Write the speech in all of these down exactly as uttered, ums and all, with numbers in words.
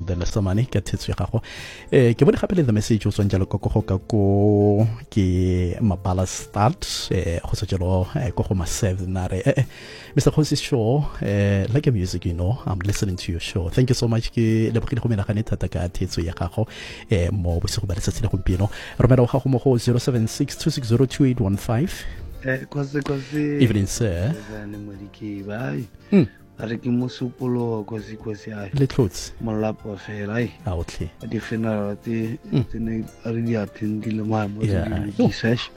the lesamane ka thetso ya gago eh ke bone gape le the message o tswang jalo go go ka ko ke mabala start eh go tselo go go ma seven na re eh Mister Khosi Show eh like a music you know I'm listening to your show. Thank you so much ke le bogile go mena gane thata ka thetso ya gago eh mo bosigo ba letsa tsile go mpino romela go gago mo go zero seven six two six zero two eight one five. Eh Khosi Khosi Evening sir. Zane modiki bai. Mm. Are ke mosupolo Khosi Khosi ai. Le clothes. Molapo fela ai. Ah okay. Di funeral ti tene ari di attendile ma mo Yeah. di sesh.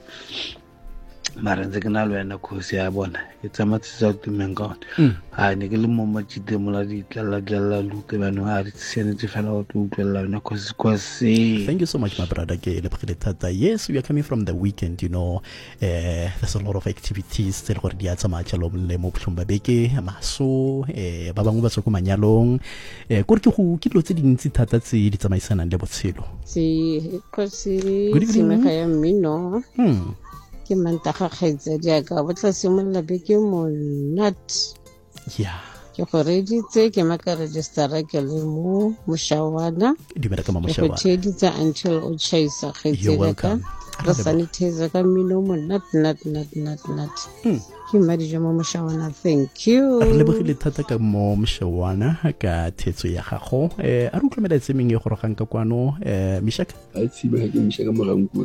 Mara nze kana lo yana Khosi ya bona. It's a matsa to mengon. Ha ne ke le mo matjite mola di tlala tlala luke bano ha re tsene tse fela o tlala na Khosi Khosi. Thank you so much, my brother. Yes, we are coming from the weekend, you know. Uh, there's a lot of activities. Tse le gore di a tsamaya jalo le mo botlhong ba beke, maso, eh ba bangwe ba tswa go manyalong. Eh gore ke go ke dilo tse dintsi thata tse di tsamaisanang le botshelo. Si Khosi Good evening. Simeka ya mmino. Hmm. Ke mantaga kgetsa jaaka bo tla simolla beke monat. Yeah. Ke go reditse ke maka registera ke le mo Mushawana. Dumela ka Ke go mamošawana. tsheditsa until o chaisa You're kgetsa ka. welcome. Re sanitizer ka mmino monat nat nat nat nat. Hmm. Ke madi mo Mushawana. Thank you. Re lebogile thata ka mo Mushawana ka thetso ya gago. Eh a re utlwela tsemeng e gorogang ka kwano eh Mishaka. I see my game Mishaka Morangu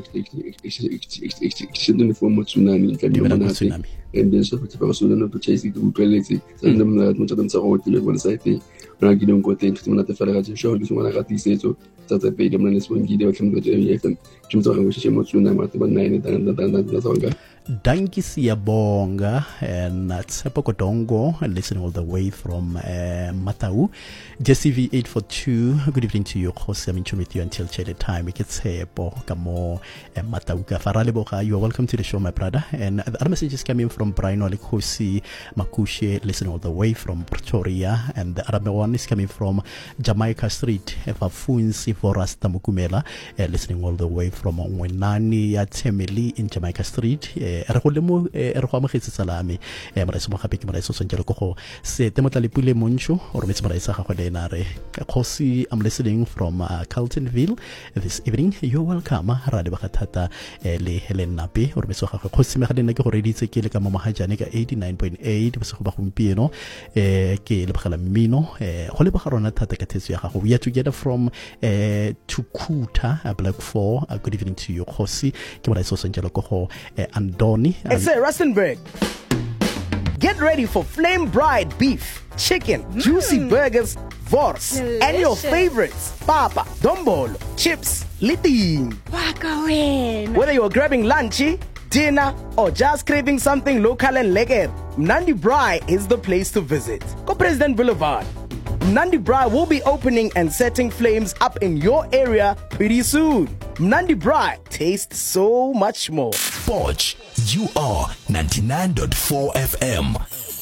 extending for tsunami ka Dumela ka di tsunami. and then so ba so no to chase it utlweletse sa nna mna mo tsatsa tsa go tile bona site ra ke dong go teng ke mona te fela ga show ke tsona ga tisetso tsa tsa pedi mona le swangile ba tlhombe tse ya fm ke motho go shema tsunami te ba nine da da da da songa Danki Siyabonga and Tsepo Kodongo listening all the way from uh, Matau. J C V eight four two, good evening to you, Khosi. I'm in with you until the time. It's Tsepo Kamo Matau Farale Boka. You are welcome to the show, my brother. And the other message is coming from Brian Oli Khosi Makushe, listening all the way from Pretoria. And the other one is coming from Jamaica Street, Fafunsi Forasta Mukumela, uh, listening all the way from Wenani Yatemeli in Jamaica Street. Uh, re go le mo re go amogetse salame e mara se mo gape ke mara se tsong go go se temotla le pule montsho o re mara isa ga go le na re Khosi. I'm listening from uh, Carltonville this evening. You're welcome ra le ba thata le Helen Nape o re metso ga go Khosi me ga lena ke go reditse ke le ka mo mahajane ka eighty-nine point eight bose go ba gompieno eh ke le bagala mmino eh go le ba ga rona thata ka thetso ya gago. We are together from eh Tukuta uh, Black four. Uh, good evening to you Khosi ke mara se tsong go go eh, Hey, sir, Rustenburg. Get ready for flame bride beef, chicken, mm. juicy burgers, vors, delicious. And your favorites, papa, dombolo, chips, liting. Whether you're grabbing lunchy, dinner, or just craving something local and lekker, Mnandi Braai is the place to visit. Go President Boulevard. Mnandi Braai will be opening and setting flames up in your area pretty soon. Mnandi Braai tastes so much more. Forge, you are ninety-nine point four F M.